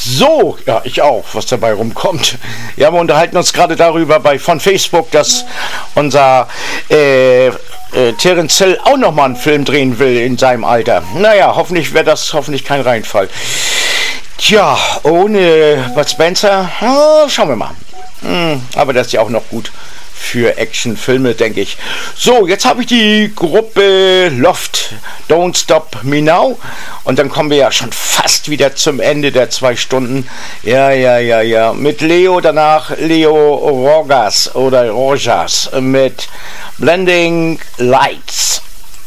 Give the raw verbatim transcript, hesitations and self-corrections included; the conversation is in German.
So, ja, ich auch, was dabei rumkommt. Ja, wir unterhalten uns gerade darüber bei von Facebook, dass unser äh, äh, Terence Hill auch nochmal einen Film drehen will in seinem Alter. Naja, hoffentlich wäre das hoffentlich kein Reinfall. Tja, ohne Bud Spencer, oh, schauen wir mal. Hm, aber das ist ja auch noch gut für Actionfilme, denke ich. So, jetzt habe ich die Gruppe Loft, Don't Stop Me Now. Und dann kommen wir ja schon fast wieder zum Ende der zwei Stunden. Ja, ja, ja, ja. Mit Leo danach, Leo Rogas oder Rojas mit Blending Lights.